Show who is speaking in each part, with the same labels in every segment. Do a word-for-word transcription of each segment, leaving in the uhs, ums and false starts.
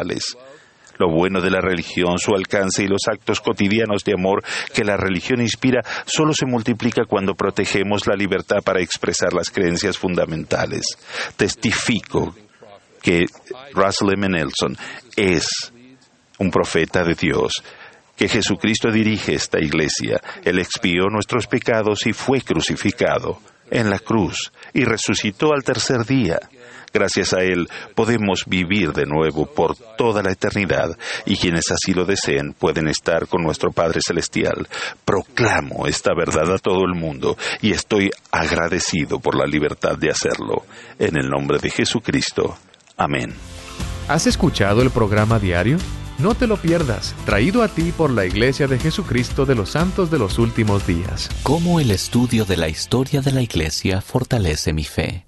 Speaker 1: fundamentales. Lo bueno de la religión, su alcance y los actos cotidianos de amor que la religión inspira solo se multiplica cuando protegemos la libertad para expresar las creencias fundamentales. Testifico que Russell M. Nelson es un profeta de Dios, que Jesucristo dirige esta iglesia. Él expió nuestros pecados y fue crucificado en la cruz y resucitó al tercer día. Gracias a Él podemos vivir de nuevo por toda la eternidad y quienes así lo deseen pueden estar con nuestro Padre Celestial. Proclamo esta verdad a todo el mundo y estoy agradecido por la libertad de hacerlo. En el nombre de Jesucristo. Amén.
Speaker 2: ¿Has escuchado el programa diario? No te lo pierdas, traído a ti por la Iglesia de Jesucristo de los Santos de los Últimos Días.
Speaker 3: Cómo el estudio de la historia de la Iglesia fortalece mi fe.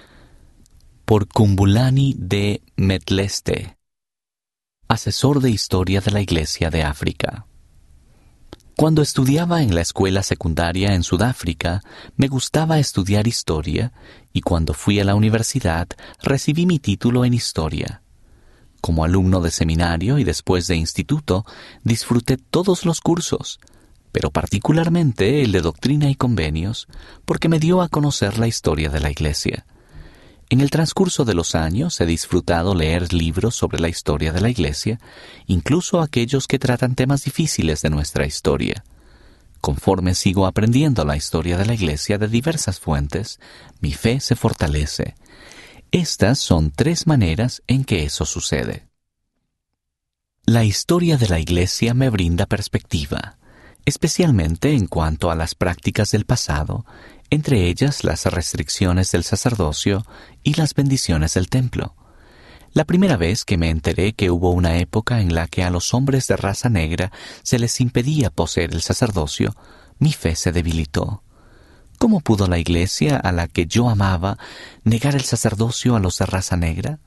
Speaker 3: Por Kumbulani de Metleste, asesor de historia de la Iglesia de África. Cuando estudiaba en la escuela secundaria en Sudáfrica, me gustaba estudiar historia y cuando fui a la universidad recibí mi título en historia. Como alumno de seminario y después de instituto, disfruté todos los cursos, pero particularmente el de Doctrina y Convenios, porque me dio a conocer la historia de la Iglesia. En el transcurso de los años he disfrutado leer libros sobre la historia de la Iglesia, incluso aquellos que tratan temas difíciles de nuestra historia. Conforme sigo aprendiendo la historia de la Iglesia de diversas fuentes, mi fe se fortalece. Estas son tres maneras en que eso sucede. La historia de la Iglesia me brinda perspectiva, especialmente en cuanto a las prácticas del pasado, entre ellas las restricciones del sacerdocio y las bendiciones del templo. La primera vez que me enteré que hubo una época en la que a los hombres de raza negra se les impedía poseer el sacerdocio, mi fe se debilitó. ¿Cómo pudo la Iglesia, a la que yo amaba, negar el sacerdocio a los de raza negra?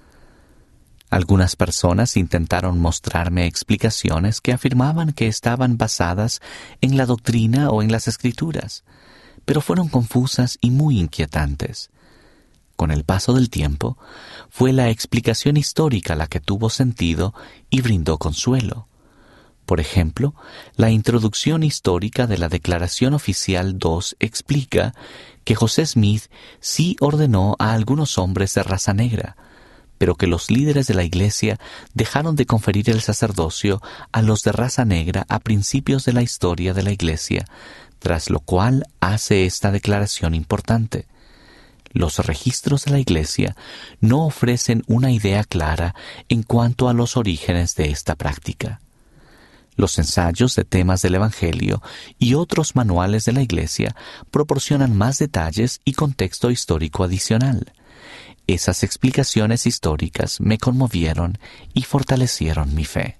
Speaker 3: Algunas personas intentaron mostrarme explicaciones que afirmaban que estaban basadas en la doctrina o en las Escrituras, pero fueron confusas y muy inquietantes. Con el paso del tiempo, fue la explicación histórica la que tuvo sentido y brindó consuelo. Por ejemplo, la introducción histórica de la Declaración Oficial dos explica que José Smith sí ordenó a algunos hombres de raza negra, pero que los líderes de la Iglesia dejaron de conferir el sacerdocio a los de raza negra a principios de la historia de la Iglesia, tras lo cual hace esta declaración importante. Los registros de la Iglesia no ofrecen una idea clara en cuanto a los orígenes de esta práctica. Los ensayos de temas del Evangelio y otros manuales de la Iglesia proporcionan más detalles y contexto histórico adicional. Esas explicaciones históricas me conmovieron y fortalecieron mi fe.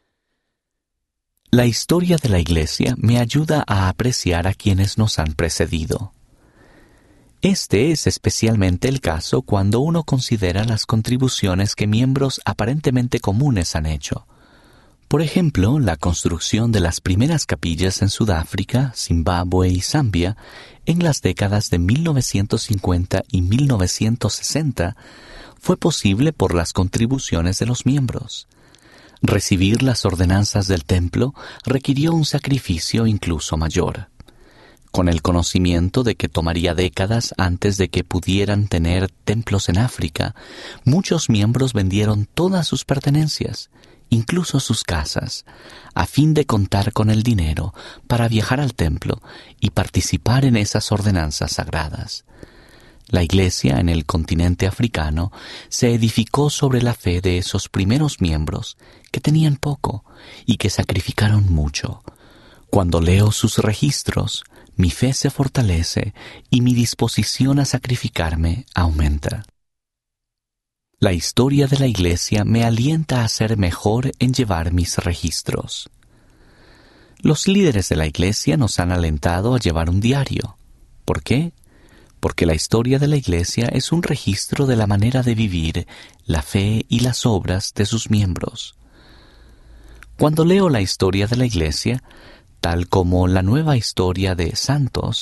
Speaker 3: La historia de la Iglesia me ayuda a apreciar a quienes nos han precedido. Este es especialmente el caso cuando uno considera las contribuciones que miembros aparentemente comunes han hecho. Por ejemplo, la construcción de las primeras capillas en Sudáfrica, Zimbabue y Zambia en las décadas de mil novecientos cincuenta y mil novecientos sesenta fue posible por las contribuciones de los miembros. Recibir las ordenanzas del templo requirió un sacrificio incluso mayor. Con el conocimiento de que tomaría décadas antes de que pudieran tener templos en África, muchos miembros vendieron todas sus pertenencias, incluso sus casas, a fin de contar con el dinero para viajar al templo y participar en esas ordenanzas sagradas. La Iglesia en el continente africano se edificó sobre la fe de esos primeros miembros que tenían poco y que sacrificaron mucho. Cuando leo sus registros, mi fe se fortalece y mi disposición a sacrificarme aumenta. La historia de la Iglesia me alienta a ser mejor en llevar mis registros. Los líderes de la Iglesia nos han alentado a llevar un diario. ¿Por qué? Porque la historia de la Iglesia es un registro de la manera de vivir, la fe y las obras de sus miembros. Cuando leo la historia de la Iglesia, tal como la nueva historia de santos,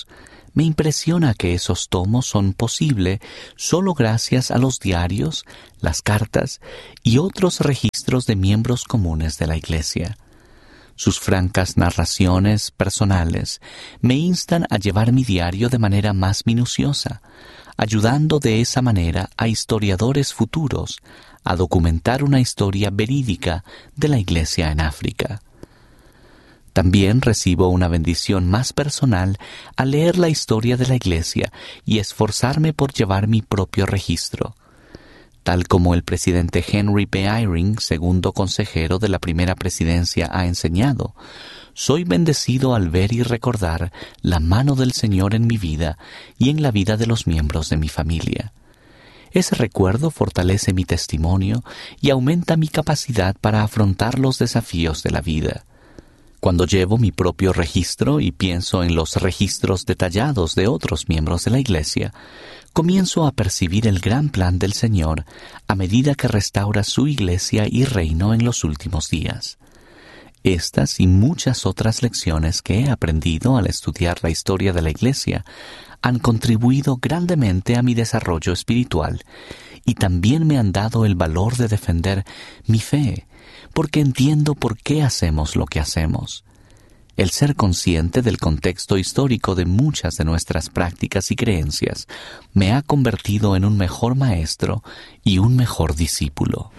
Speaker 3: Me impresiona que esos tomos son posibles solo gracias a los diarios, las cartas y otros registros de miembros comunes de la Iglesia. Sus francas narraciones personales me instan a llevar mi diario de manera más minuciosa, ayudando de esa manera a historiadores futuros a documentar una historia verídica de la Iglesia en África. También recibo una bendición más personal al leer la historia de la Iglesia y esforzarme por llevar mi propio registro. Tal como el presidente Henry B. Eyring, segundo consejero de la primera presidencia, ha enseñado, soy bendecido al ver y recordar la mano del Señor en mi vida y en la vida de los miembros de mi familia. Ese recuerdo fortalece mi testimonio y aumenta mi capacidad para afrontar los desafíos de la vida. Cuando llevo mi propio registro y pienso en los registros detallados de otros miembros de la Iglesia, comienzo a percibir el gran plan del Señor a medida que restaura su Iglesia y reino en los últimos días. Estas y muchas otras lecciones que he aprendido al estudiar la historia de la Iglesia han contribuido grandemente a mi desarrollo espiritual y también me han dado el valor de defender mi fe, porque entiendo por qué hacemos lo que hacemos. El ser consciente del contexto histórico de muchas de nuestras prácticas y creencias me ha convertido en un mejor maestro y un mejor discípulo.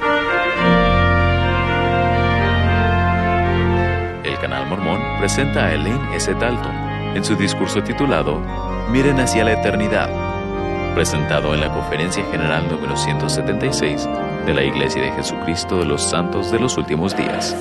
Speaker 4: El Canal Mormón presenta a Elaine S. Dalton en su discurso titulado Miren hacia la eternidad, presentado en la Conferencia General número ciento setenta y seis de la Iglesia de Jesucristo de los Santos de los Últimos Días.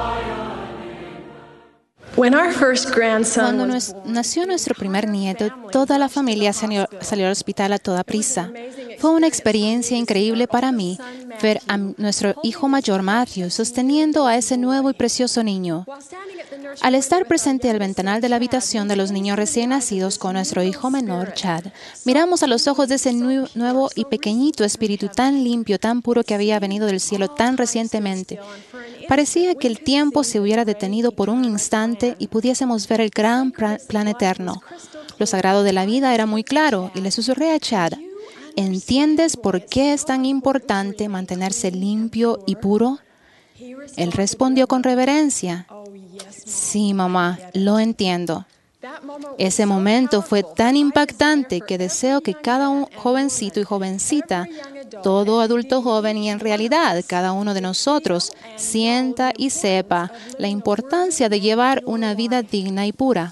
Speaker 5: Cuando nos, nació nuestro primer nieto, toda la familia salió, salió al hospital a toda prisa. Fue una experiencia increíble para mí ver a nuestro hijo mayor, Matthew, sosteniendo a ese nuevo y precioso niño. Al estar presente al ventanal de la habitación de los niños recién nacidos con nuestro hijo menor, Chad, miramos a los ojos de ese nu- nuevo y pequeñito espíritu tan limpio, tan puro que había venido del cielo tan recientemente. Parecía que el tiempo se hubiera detenido por un instante y pudiésemos ver el gran plan eterno. Lo sagrado de la vida era muy claro y le susurré a Chad, ¿entiendes por qué es tan importante mantenerse limpio y puro? Él respondió con reverencia, sí, mamá, lo entiendo. Ese momento fue tan impactante que deseo que cada un jovencito y jovencita, todo adulto joven y en realidad cada uno de nosotros, sienta y sepa la importancia de llevar una vida digna y pura.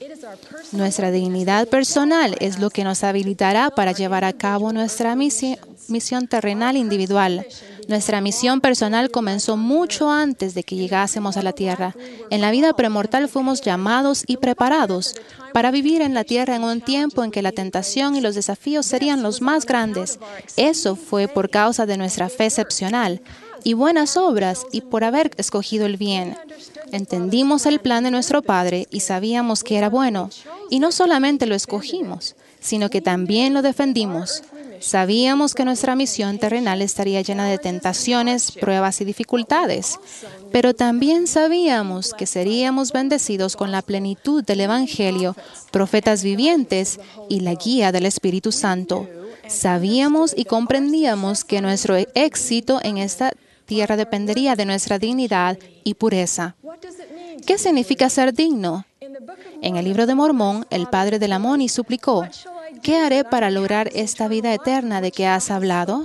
Speaker 5: Nuestra dignidad personal es lo que nos habilitará para llevar a cabo nuestra misión, misión terrenal individual. Nuestra misión personal comenzó mucho antes de que llegásemos a la tierra. En la vida premortal fuimos llamados y preparados para vivir en la tierra en un tiempo en que la tentación y los desafíos serían los más grandes. Eso fue por causa de nuestra fe excepcional y buenas obras y por haber escogido el bien. Entendimos el plan de nuestro Padre y sabíamos que era bueno. Y no solamente lo escogimos, sino que también lo defendimos. Sabíamos que nuestra misión terrenal estaría llena de tentaciones, pruebas y dificultades, pero también sabíamos que seríamos bendecidos con la plenitud del Evangelio, profetas vivientes y la guía del Espíritu Santo. Sabíamos y comprendíamos que nuestro éxito en esta tierra dependería de nuestra dignidad y pureza. ¿Qué significa ser digno? En el libro de Mormón, el padre de Lamoni suplicó, ¿qué haré para lograr esta vida eterna de que has hablado?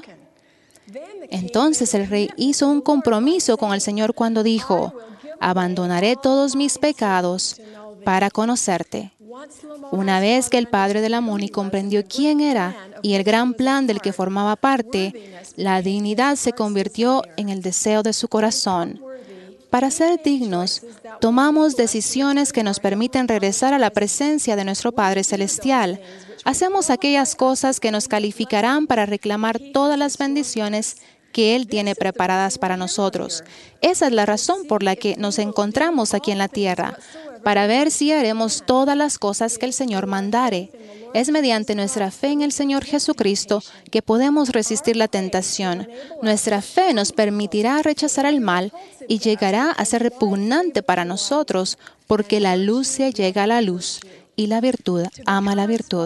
Speaker 5: Entonces el rey hizo un compromiso con el Señor cuando dijo, abandonaré todos mis pecados para conocerte. Una vez que el padre de Lamoni comprendió quién era y el gran plan del que formaba parte, la dignidad se convirtió en el deseo de su corazón. Para ser dignos, tomamos decisiones que nos permiten regresar a la presencia de nuestro Padre Celestial. Hacemos aquellas cosas que nos calificarán para reclamar todas las bendiciones que Él tiene preparadas para nosotros. Esa es la razón por la que nos encontramos aquí en la tierra, para ver si haremos todas las cosas que el Señor mandare. Es mediante nuestra fe en el Señor Jesucristo que podemos resistir la tentación. Nuestra fe nos permitirá rechazar el mal y llegará a ser repugnante para nosotros, porque la luz se llega a la luz y la virtud ama la virtud.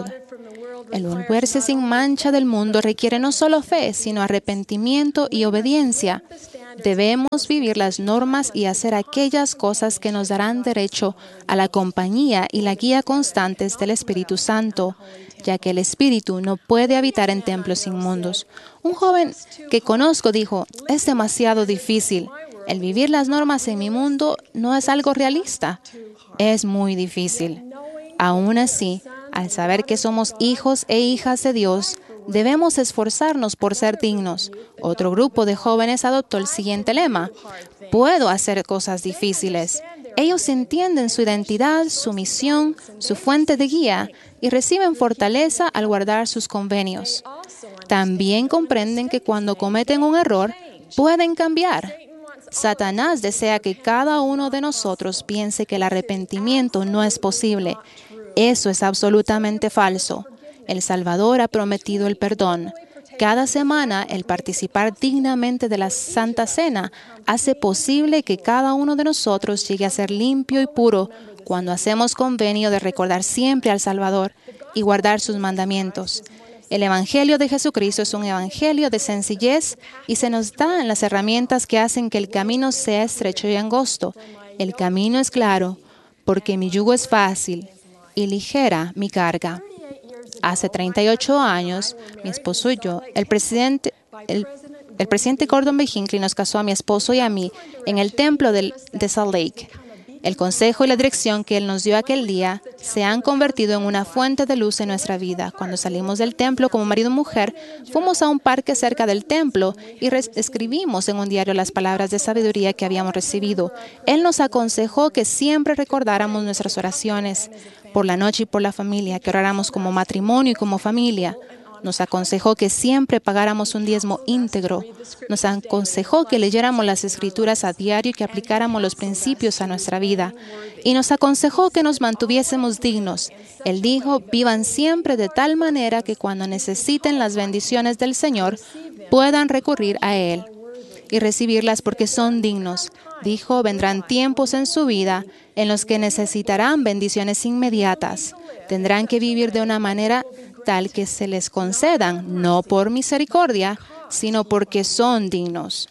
Speaker 5: El volverse sin mancha del mundo requiere no solo fe, sino arrepentimiento y obediencia. Debemos vivir las normas y hacer aquellas cosas que nos darán derecho a la compañía y la guía constantes del Espíritu Santo, ya que el Espíritu no puede habitar en templos inmundos. Un joven que conozco dijo, es demasiado difícil. El vivir las normas en mi mundo no es algo realista. Es muy difícil. Aún así, al saber que somos hijos e hijas de Dios, debemos esforzarnos por ser dignos. Otro grupo de jóvenes adoptó el siguiente lema: puedo hacer cosas difíciles. Ellos entienden su identidad, su misión, su fuente de guía y reciben fortaleza al guardar sus convenios. También comprenden que cuando cometen un error, pueden cambiar. Satanás desea que cada uno de nosotros piense que el arrepentimiento no es posible. Eso es absolutamente falso. El Salvador ha prometido el perdón. Cada semana, el participar dignamente de la Santa Cena hace posible que cada uno de nosotros llegue a ser limpio y puro cuando hacemos convenio de recordar siempre al Salvador y guardar sus mandamientos. El Evangelio de Jesucristo es un evangelio de sencillez y se nos dan las herramientas que hacen que el camino sea estrecho y angosto. El camino es claro, porque mi yugo es fácil y ligera mi carga. Hace treinta y ocho años, mi esposo y yo, el presidente, el, el presidente Gordon B. Hinckley nos casó a mi esposo y a mí en el templo de, de Salt Lake. El consejo y la dirección que Él nos dio aquel día se han convertido en una fuente de luz en nuestra vida. Cuando salimos del templo como marido y mujer, fuimos a un parque cerca del templo y escribimos en un diario las palabras de sabiduría que habíamos recibido. Él nos aconsejó que siempre recordáramos nuestras oraciones por la noche y por la familia, que oráramos como matrimonio y como familia. Nos aconsejó que siempre pagáramos un diezmo íntegro. Nos aconsejó que leyéramos las Escrituras a diario y que aplicáramos los principios a nuestra vida. Y nos aconsejó que nos mantuviésemos dignos. Él dijo, vivan siempre de tal manera que cuando necesiten las bendiciones del Señor, puedan recurrir a Él y recibirlas porque son dignos. Dijo, vendrán tiempos en su vida en los que necesitarán bendiciones inmediatas. Tendrán que vivir de una manera tal que se les concedan, no por misericordia, sino porque son dignos.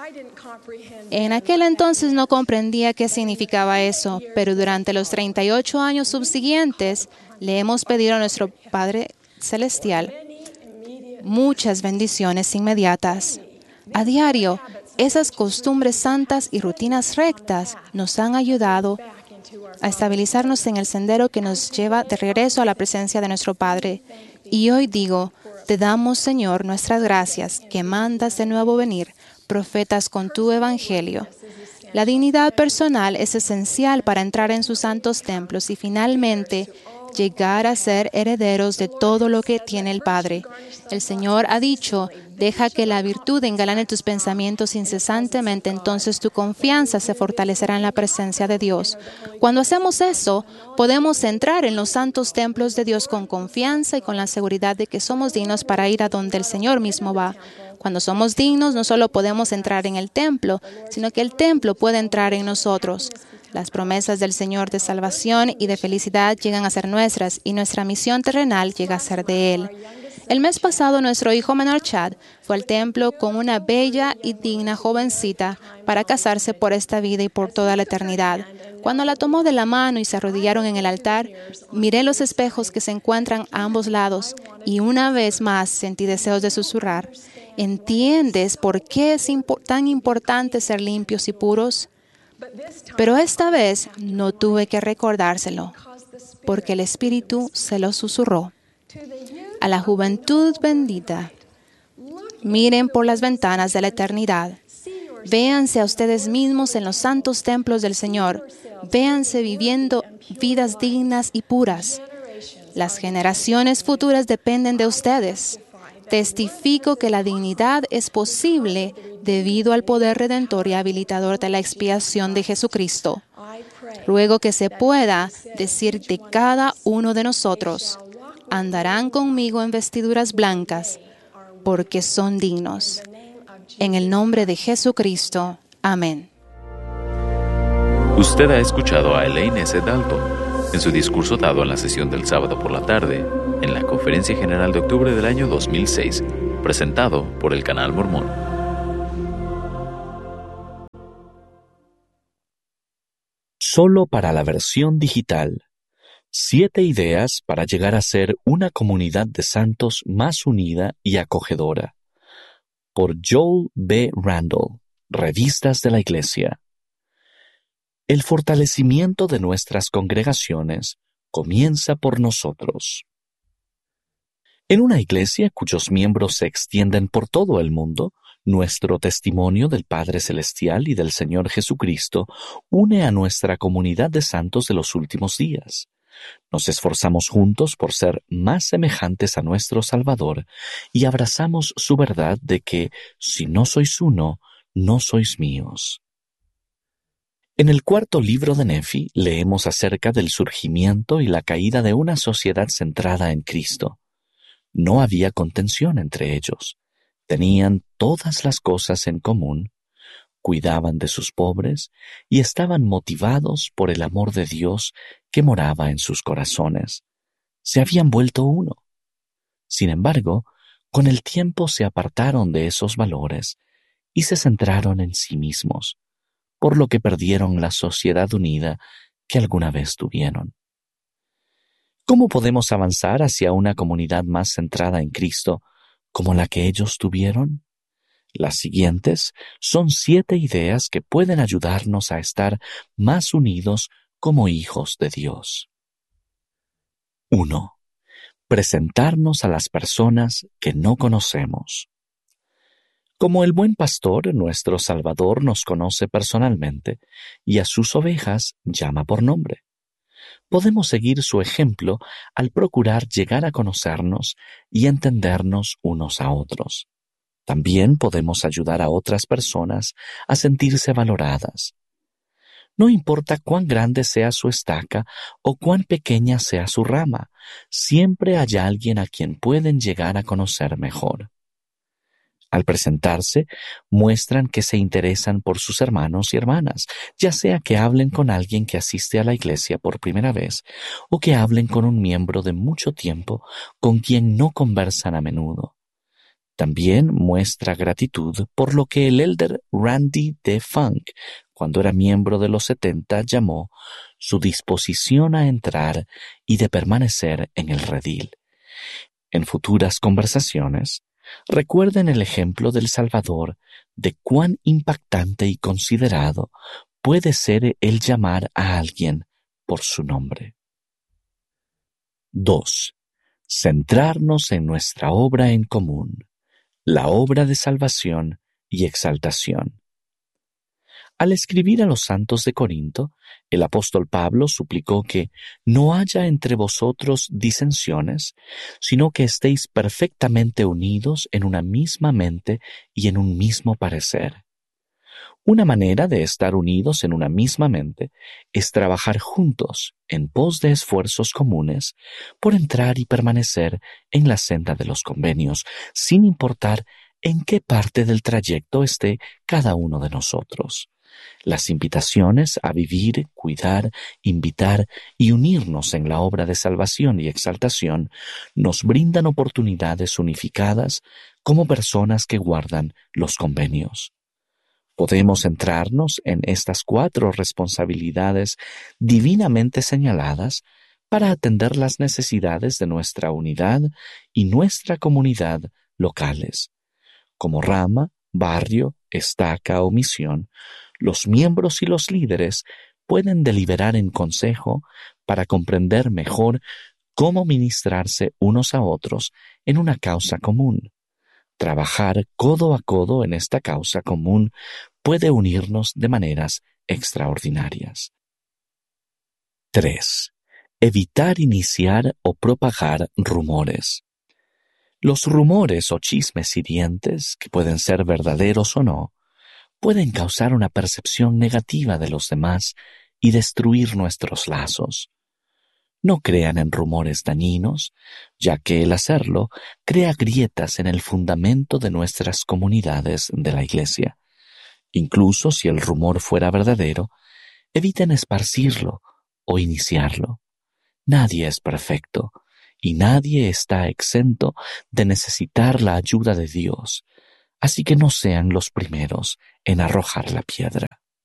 Speaker 5: En aquel entonces no comprendía qué significaba eso, pero durante los treinta y ocho años subsiguientes le hemos pedido a nuestro Padre Celestial muchas bendiciones inmediatas. A diario, esas costumbres santas y rutinas rectas nos han ayudado a estabilizarnos en el sendero que nos lleva de regreso a la presencia de nuestro Padre. Y hoy digo, te damos, Señor, nuestras gracias, que mandas de nuevo venir profetas con tu evangelio. La dignidad personal es esencial para entrar en sus santos templos y finalmente llegar a ser herederos de todo lo que tiene el Padre. El Señor ha dicho, deja que la virtud engalane tus pensamientos incesantemente, entonces tu confianza se fortalecerá en la presencia de Dios. Cuando hacemos eso, podemos entrar en los santos templos de Dios con confianza y con la seguridad de que somos dignos para ir a donde el Señor mismo va. Cuando somos dignos, no solo podemos entrar en el templo, sino que el templo puede entrar en nosotros. Las promesas del Señor de salvación y de felicidad llegan a ser nuestras y nuestra misión terrenal llega a ser de Él. El mes pasado, nuestro hijo menor Chad fue al templo con una bella y digna jovencita para casarse por esta vida y por toda la eternidad. Cuando la tomó de la mano y se arrodillaron en el altar, miré los espejos que se encuentran a ambos lados y una vez más sentí deseos de susurrar. ¿Entiendes por qué es impo- tan importante ser limpios y puros? Pero esta vez no tuve que recordárselo, porque el Espíritu se lo susurró. A la juventud bendita, miren por las ventanas de la eternidad. Véanse a ustedes mismos en los santos templos del Señor. Véanse viviendo vidas dignas y puras. Las generaciones futuras dependen de ustedes. Testifico que la dignidad es posible debido al poder redentor y habilitador de la expiación de Jesucristo. Ruego que se pueda decir de cada uno de nosotros, andarán conmigo en vestiduras blancas, porque son dignos. En el nombre de Jesucristo. Amén.
Speaker 4: Usted ha escuchado a Elaine S. Dalton. en su discurso dado en la sesión del sábado por la tarde, en la Conferencia General de octubre del año dos mil seis, presentado por el Canal Mormón.
Speaker 3: Solo para la versión digital. Siete ideas para llegar a ser una comunidad de santos más unida y acogedora. Por Joel B. Randall, Revistas de la Iglesia. El fortalecimiento de nuestras congregaciones comienza por nosotros. En una iglesia cuyos miembros se extienden por todo el mundo, nuestro testimonio del Padre Celestial y del Señor Jesucristo une a nuestra comunidad de santos de los últimos días. Nos esforzamos juntos por ser más semejantes a nuestro Salvador y abrazamos su verdad de que, si no sois uno, no sois míos. En el cuarto libro de Nefi leemos acerca del surgimiento y la caída de una sociedad centrada en Cristo. No había contención entre ellos. Tenían todas las cosas en común, cuidaban de sus pobres y estaban motivados por el amor de Dios que moraba en sus corazones. Se habían vuelto uno. Sin embargo, con el tiempo se apartaron de esos valores y se centraron en sí mismos, por lo que perdieron la sociedad unida que alguna vez tuvieron. ¿Cómo podemos avanzar hacia una comunidad más centrada en Cristo como la que ellos tuvieron? Las siguientes son siete ideas que pueden ayudarnos a estar más unidos como hijos de Dios. uno. Presentarnos a las personas que no conocemos. Como el buen pastor, nuestro Salvador nos conoce personalmente y a sus ovejas llama por nombre. Podemos seguir su ejemplo al procurar llegar a conocernos y entendernos unos a otros. También podemos ayudar a otras personas a sentirse valoradas. No importa cuán grande sea su estaca o cuán pequeña sea su rama, siempre hay alguien a quien pueden llegar a conocer mejor. Al presentarse, muestran que se interesan por sus hermanos y hermanas, ya sea que hablen con alguien que asiste a la iglesia por primera vez o que hablen con un miembro de mucho tiempo con quien no conversan a menudo. También muestra gratitud por lo que el elder Randy D. Funk, cuando era miembro de los setenta, llamó su disposición a entrar y de permanecer en el redil. En futuras conversaciones, recuerden el ejemplo del Salvador de cuán impactante y considerado puede ser el llamar a alguien por su nombre. dos. Centrarnos en nuestra obra en común, la obra de salvación y exaltación. Al escribir a los santos de Corinto, el apóstol Pablo suplicó que no haya entre vosotros disensiones, sino que estéis perfectamente unidos en una misma mente y en un mismo parecer. Una manera de estar unidos en una misma mente es trabajar juntos en pos de esfuerzos comunes por entrar y permanecer en la senda de los convenios, sin importar en qué parte del trayecto esté cada uno de nosotros. Las invitaciones a vivir, cuidar, invitar y unirnos en la obra de salvación y exaltación nos brindan oportunidades unificadas como personas que guardan los convenios. Podemos centrarnos en estas cuatro responsabilidades divinamente señaladas para atender las necesidades de nuestra unidad y nuestra comunidad locales. Como rama, barrio, estaca o misión, los miembros y los líderes pueden deliberar en consejo para comprender mejor cómo ministrarse unos a otros en una causa común. Trabajar codo a codo en esta causa común puede unirnos de maneras extraordinarias. tres. Evitar iniciar o propagar rumores. Los rumores o chismes hirientes, que pueden ser verdaderos o no, pueden causar una percepción negativa de los demás y destruir nuestros lazos. No crean en rumores dañinos, ya que el hacerlo crea grietas en el fundamento de nuestras comunidades de la Iglesia. Incluso si el rumor fuera verdadero, eviten esparcirlo o iniciarlo. Nadie es perfecto y nadie está exento de necesitar la ayuda de Dios, así que no sean los primeros en arrojar la piedra.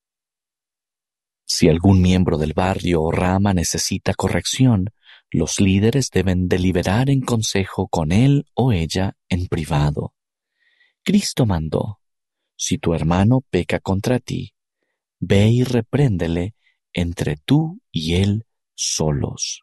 Speaker 3: Si algún miembro del barrio o rama necesita corrección, los líderes deben deliberar en consejo con él o ella en privado. Cristo mandó: si tu hermano peca contra ti, ve y repréndele entre tú y él solos.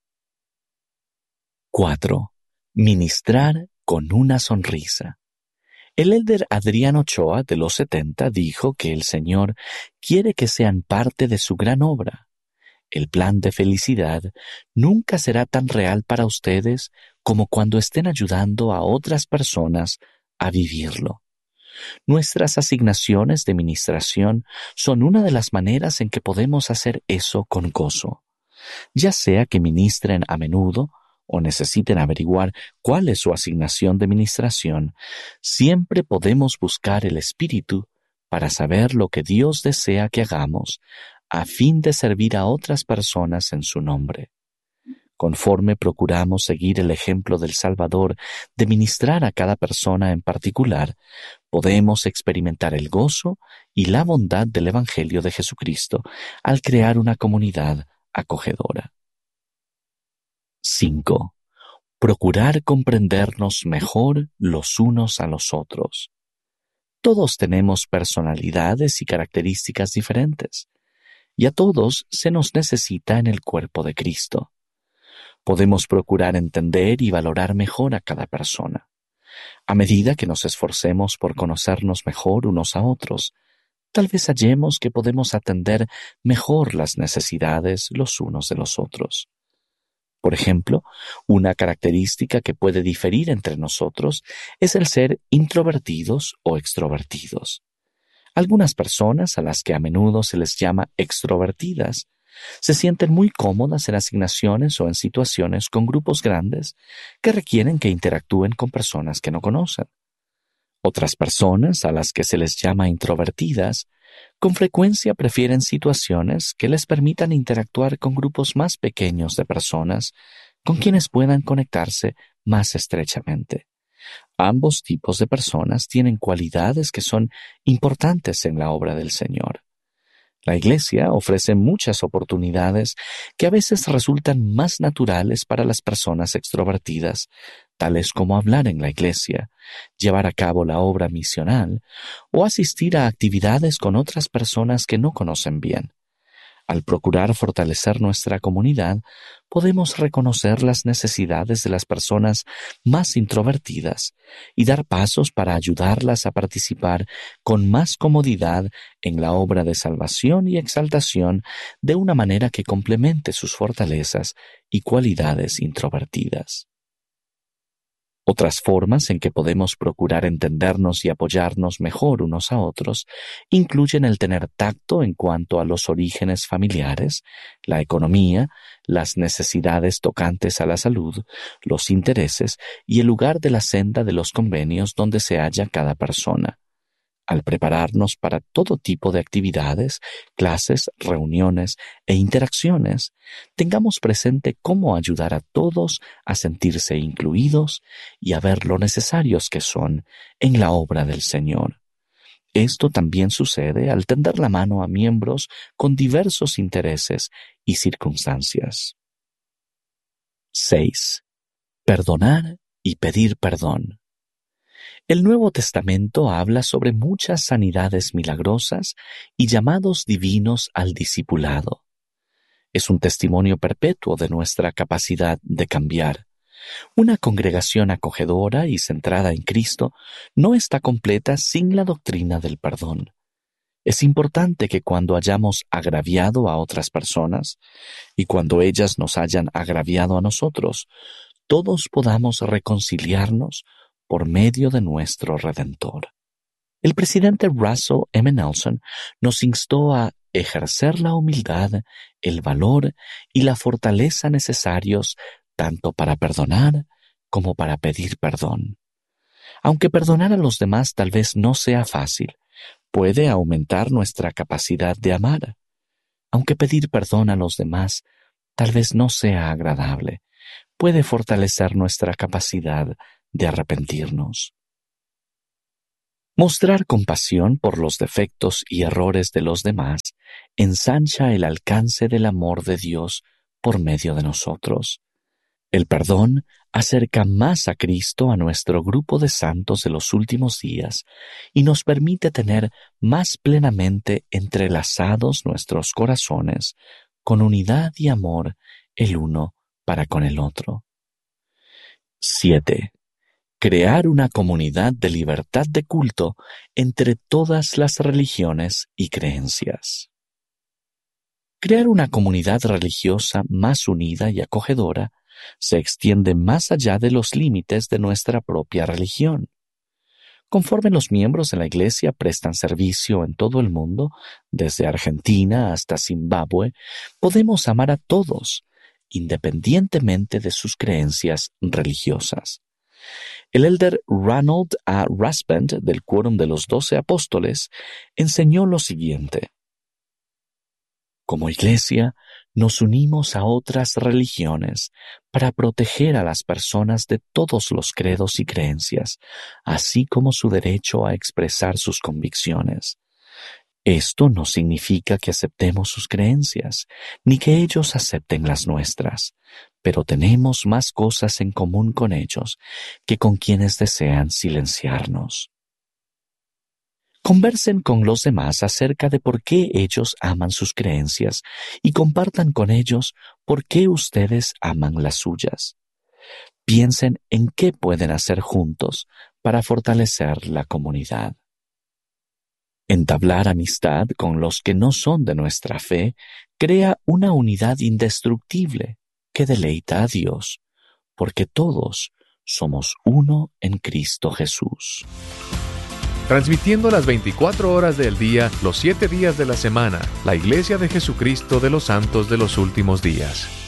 Speaker 3: cuatro. Ministrar con una sonrisa. El elder Adrián Ochoa, de los setenta, dijo que el Señor quiere que sean parte de su gran obra. El plan de felicidad nunca será tan real para ustedes como cuando estén ayudando a otras personas a vivirlo. Nuestras asignaciones de ministración son una de las maneras en que podemos hacer eso con gozo. Ya sea que ministren a menudo o necesiten averiguar cuál es su asignación de ministración, siempre podemos buscar el Espíritu para saber lo que Dios desea que hagamos, a fin de servir a otras personas en su nombre. Conforme procuramos seguir el ejemplo del Salvador de ministrar a cada persona en particular, podemos experimentar el gozo y la bondad del Evangelio de Jesucristo al crear una comunidad acogedora. cinco. Procurar comprendernos mejor los unos a los otros. Todos tenemos personalidades y características diferentes, y a todos se nos necesita en el cuerpo de Cristo. Podemos procurar entender y valorar mejor a cada persona. A medida que nos esforcemos por conocernos mejor unos a otros, tal vez hallemos que podemos atender mejor las necesidades los unos de los otros. Por ejemplo, una característica que puede diferir entre nosotros es el ser introvertidos o extrovertidos. Algunas personas, a las que a menudo se les llama extrovertidas, se sienten muy cómodas en asignaciones o en situaciones con grupos grandes que requieren que interactúen con personas que no conocen. Otras personas, a las que se les llama introvertidas, con frecuencia prefieren situaciones que les permitan interactuar con grupos más pequeños de personas con quienes puedan conectarse más estrechamente. Ambos tipos de personas tienen cualidades que son importantes en la obra del Señor. La Iglesia ofrece muchas oportunidades que a veces resultan más naturales para las personas extrovertidas, tales como hablar en la Iglesia, llevar a cabo la obra misional o asistir a actividades con otras personas que no conocen bien. Al procurar fortalecer nuestra comunidad, podemos reconocer las necesidades de las personas más introvertidas y dar pasos para ayudarlas a participar con más comodidad en la obra de salvación y exaltación de una manera que complemente sus fortalezas y cualidades introvertidas. Otras formas en que podemos procurar entendernos y apoyarnos mejor unos a otros incluyen el tener tacto en cuanto a los orígenes familiares, la economía, las necesidades tocantes a la salud, los intereses y el lugar de la senda de los convenios donde se halla cada persona. Al prepararnos para todo tipo de actividades, clases, reuniones e interacciones, tengamos presente cómo ayudar a todos a sentirse incluidos y a ver lo necesarios que son en la obra del Señor. Esto también sucede al tender la mano a miembros con diversos intereses y circunstancias. seis. Perdonar y pedir perdón. El Nuevo Testamento habla sobre muchas sanidades milagrosas y llamados divinos al discipulado. Es un testimonio perpetuo de nuestra capacidad de cambiar. Una congregación acogedora y centrada en Cristo no está completa sin la doctrina del perdón. Es importante que cuando hayamos agraviado a otras personas y cuando ellas nos hayan agraviado a nosotros, todos podamos reconciliarnos por medio de nuestro Redentor. El presidente Russell M. Nelson nos instó a ejercer la humildad, el valor y la fortaleza necesarios tanto para perdonar como para pedir perdón. Aunque perdonar a los demás tal vez no sea fácil, puede aumentar nuestra capacidad de amar. Aunque pedir perdón a los demás tal vez no sea agradable, puede fortalecer nuestra capacidad de arrepentirnos. Mostrar compasión por los defectos y errores de los demás ensancha el alcance del amor de Dios por medio de nosotros. El perdón acerca más a Cristo a nuestro grupo de santos de los últimos días y nos permite tener más plenamente entrelazados nuestros corazones con unidad y amor el uno para con el otro. siete. Crear una comunidad de libertad de culto entre todas las religiones y creencias. Crear una comunidad religiosa más unida y acogedora se extiende más allá de los límites de nuestra propia religión. Conforme los miembros de la Iglesia prestan servicio en todo el mundo, desde Argentina hasta Zimbabue, podemos amar a todos, independientemente de sus creencias religiosas. El elder Ranald A. Rasband, del Quórum de los Doce Apóstoles, enseñó lo siguiente: como Iglesia, nos unimos a otras religiones para proteger a las personas de todos los credos y creencias, así como su derecho a expresar sus convicciones. Esto no significa que aceptemos sus creencias, ni que ellos acepten las nuestras, pero tenemos más cosas en común con ellos que con quienes desean silenciarnos. Conversen con los demás acerca de por qué ellos aman sus creencias y compartan con ellos por qué ustedes aman las suyas. Piensen en qué pueden hacer juntos para fortalecer la comunidad. Entablar amistad con los que no son de nuestra fe crea una unidad indestructible que deleita a Dios, porque todos somos uno en Cristo Jesús.
Speaker 2: Transmitiendo las veinticuatro horas del día, los siete días de la semana, la Iglesia de Jesucristo de los Santos de los Últimos Días.